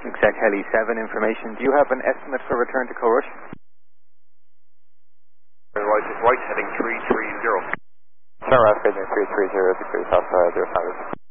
Exec Heli 7 information. Do you have an estimate for return to Corush? Right heading 330. Turn right heading 330, 0 5.